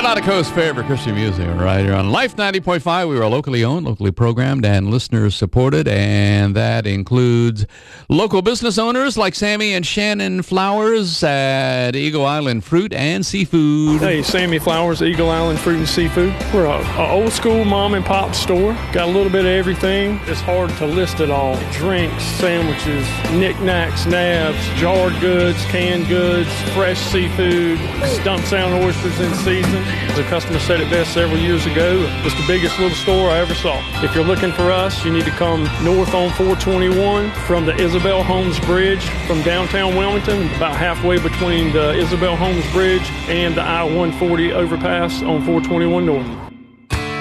Carolina Coast's favorite Christian music right here on Life 90.5. We are locally owned, locally programmed, and listeners supported, and that includes local business owners like Sammy and Shannon Flowers at Eagle Island Fruit and Seafood. Hey, Sammy Flowers, Eagle Island Fruit and Seafood. We're a old school mom and pop store. Got a little bit of everything. It's hard to list it all. Drinks, sandwiches, knickknacks, nabs, jarred goods, canned goods, fresh seafood, stump sound oysters in season. The customer said it best several years ago. It's the biggest little store I ever saw. If you're looking for us, you need to come north on 421 from the Isabel Holmes Bridge from downtown Wilmington, about halfway between the Isabel Holmes Bridge and the I-140 overpass on 421 North.